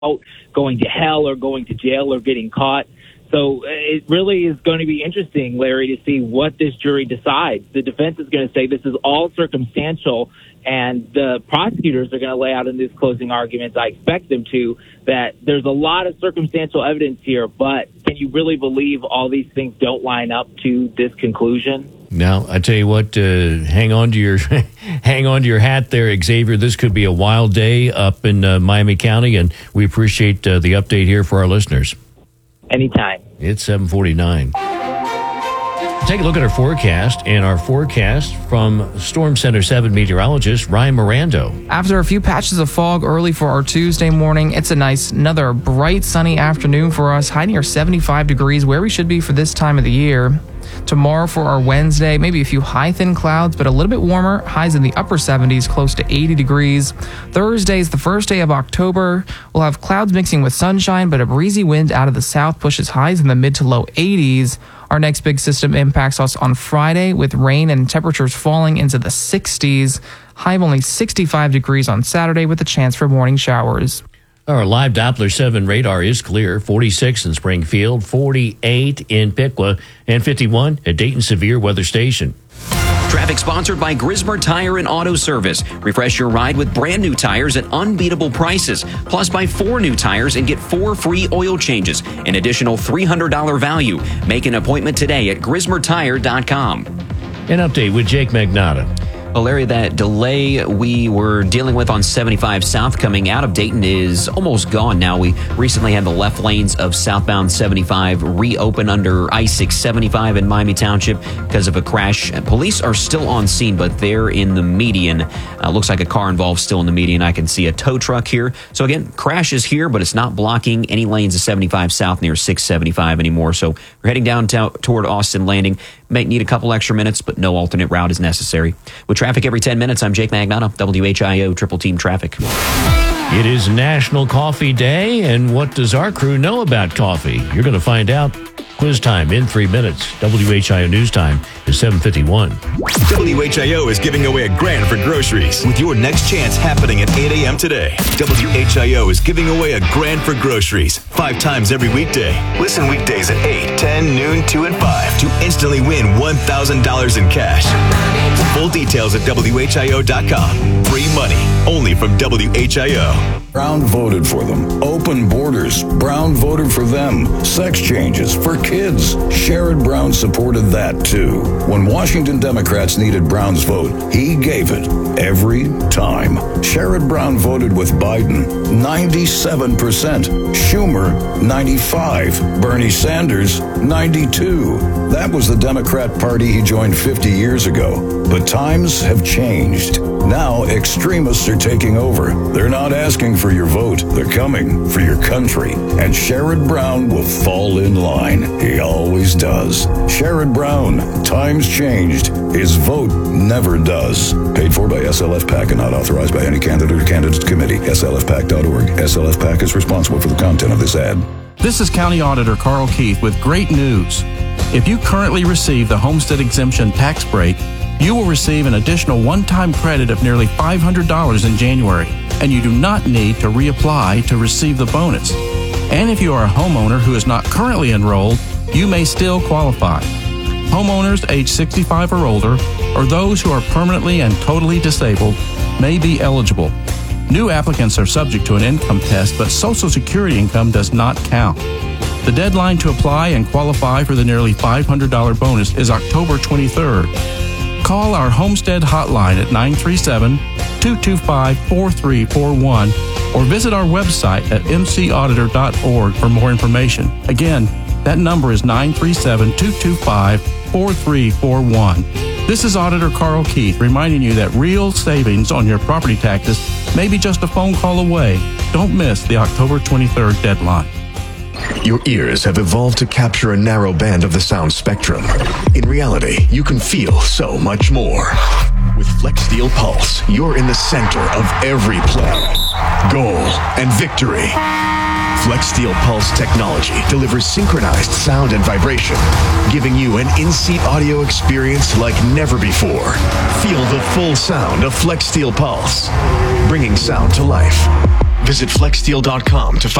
going to hell or going to jail or getting caught. So it really is going to be interesting, Larry, to see what this jury decides. The defense is going to say this is all circumstantial, and the prosecutors are going to lay out in these closing arguments, I expect them to, that there's a lot of circumstantial evidence here, but can you really believe all these things don't line up to this conclusion? Now, I tell you what, hang on to your hat there, Xavier. This could be a wild day up in Miami County, and we appreciate the update here for our listeners. Anytime. It's 7:49. Take a look at our forecast, and our forecast from Storm Center 7 meteorologist Ryan Mirando. After a few patches of fog early for our Tuesday morning, it's another bright sunny afternoon for us, high near 75 degrees, where we should be for this time of the year. Tomorrow for our Wednesday, maybe a few high thin clouds, but a little bit warmer, highs in the upper 70s, close to 80 degrees. Thursday is the first day of October. We'll have clouds mixing with sunshine, but a breezy wind out of the south pushes highs in the mid to low 80s. Our next big system impacts us on Friday with rain and temperatures falling into the 60s. High of only 65 degrees on Saturday with a chance for morning showers. Our live Doppler 7 radar is clear. 46 in Springfield, 48 in Piqua, and 51 at Dayton Severe Weather Station. Traffic sponsored by Grismer Tire and Auto Service. Refresh your ride with brand new tires at unbeatable prices. Plus, buy 4 new tires and get 4 free oil changes. An additional $300 value. Make an appointment today at GrismerTire.com. An update with Jake Magnotta. Well, Larry, that delay we were dealing with on 75 South coming out of Dayton is almost gone now. We recently had the left lanes of southbound 75 reopen under I-675 in Miami Township because of a crash. Police are still on scene, but they're in the median. Looks like a car involved still in the median. I can see a tow truck here. So again, crash is here, but it's not blocking any lanes of 75 South near 675 anymore. So we're heading down toward Austin Landing. Might need a couple extra minutes, but no alternate route is necessary. With traffic every 10 minutes, I'm Jake Magnotta, WHIO Triple Team Traffic. It is National Coffee Day, and what does our crew know about coffee? You're going to find out. Quiz time in 3 minutes. WHIO News Time is 7:51. WHIO is giving away $1,000 for groceries with your next chance happening at 8 a.m. today. WHIO is giving away $1,000 for groceries 5 times every weekday. Listen weekdays at 8, 10, noon, 2, and 5 to instantly win $1,000 in cash. Full details at WHIO.com. Free money only from WHIO. Brown voted for them. Open borders. Brown voted for them. Sex changes for kids. Sherrod Brown supported that too. When Washington Democrats needed Brown's vote, he gave it every time. Sherrod Brown voted with Biden 97%. Schumer 95%. Bernie Sanders 92%. That was the Democrat Party he joined 50 years ago. But times have changed. Now extremists are taking over. They're not asking for your vote. They're coming for your country. And Sherrod Brown will fall in line. He always does. Sherrod Brown. Times changed. His vote never does. Paid for by SLF PAC and not authorized by any candidate or candidate committee. SLFPAC.org. SLF PAC is responsible for the content of this ad. This is County Auditor Carl Keith with great news. If you currently receive the Homestead Exemption tax break, you will receive an additional one-time credit of nearly $500 in January, and you do not need to reapply to receive the bonus. And if you are a homeowner who is not currently enrolled, you may still qualify. Homeowners age 65 or older, or those who are permanently and totally disabled, may be eligible. New applicants are subject to an income test, but Social Security income does not count. The deadline to apply and qualify for the nearly $500 bonus is October 23rd. Call our Homestead hotline at 937-225-4341 or visit our website at mcauditor.org for more information. Again, that number is 937-225-4341. This is Auditor Carl Keith reminding you that real savings on your property taxes may be just a phone call away. Don't miss the October 23rd deadline. Your ears have evolved to capture a narrow band of the sound spectrum. In reality, you can feel so much more. With FlexSteel Pulse, you're in the center of every play, goal, and victory. FlexSteel Pulse technology delivers synchronized sound and vibration, giving you an in-seat audio experience like never before. Feel the full sound of FlexSteel Pulse, bringing sound to life. Visit flexsteel.com to